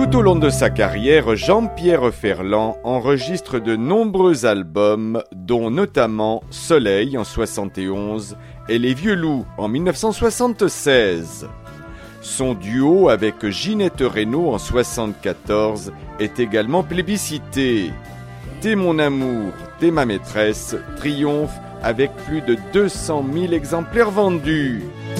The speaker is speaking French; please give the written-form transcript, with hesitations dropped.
Tout au long de sa carrière, Jean-Pierre Ferland enregistre de nombreux albums, dont notamment Soleil en 71 et Les Vieux Loups en 1976. Son duo avec Ginette Renaud en 74 est également plébiscité. T'es mon amour, t'es ma maîtresse triomphe avec plus de 200 000 exemplaires vendus.